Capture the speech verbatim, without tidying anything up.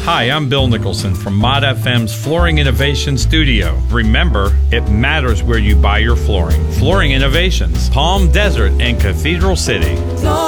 Hi, I'm Bill Nicholson from Mod F M's Flooring Innovation Studio. Remember, it matters where you buy your flooring. Flooring Innovations, Palm Desert and Cathedral City.